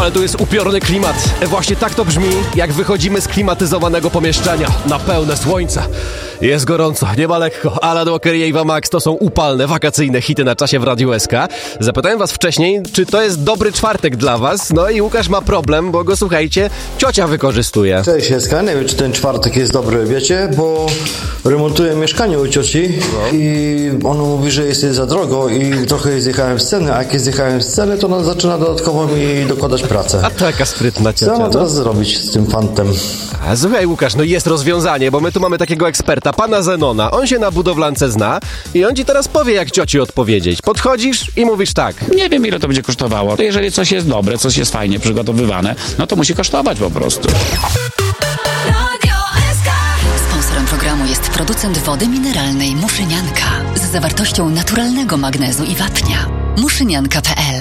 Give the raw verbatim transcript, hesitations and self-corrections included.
Ale tu jest upiorny klimat. Właśnie tak to brzmi, jak wychodzimy z klimatyzowanego pomieszczenia na pełne słońce. Jest gorąco, nie ma lekko. Alan Walker i Ava Max to są upalne, wakacyjne hity na czasie w Radiu S K. Zapytałem was wcześniej, czy to jest dobry czwartek dla was. No i Łukasz ma problem, bo go, słuchajcie, ciocia wykorzystuje. Cześć, S K. Nie wiem, czy ten czwartek jest dobry, wiecie, bo remontuję mieszkanie u cioci no. i ona mówi, że jest za drogo i trochę zjechałem z ceny, a jak zjechałem z ceny, to ona zaczyna dodatkowo mi dokładać pracę. A taka sprytna ciocia. Co mam teraz no? zrobić z tym fantem? A słuchaj, Łukasz, no jest rozwiązanie, bo my tu mamy takiego eksperta, pana Zenona. On się na budowlance zna i on ci teraz powie, jak cioci odpowiedzieć. Podchodzisz i mówisz tak. Nie wiem, ile to będzie kosztowało. Jeżeli coś jest dobre, coś jest fajnie przygotowywane, no to musi kosztować po prostu. Sponsorem programu jest producent wody mineralnej Muszynianka z zawartością naturalnego magnezu i wapnia. muszynianka kropka p l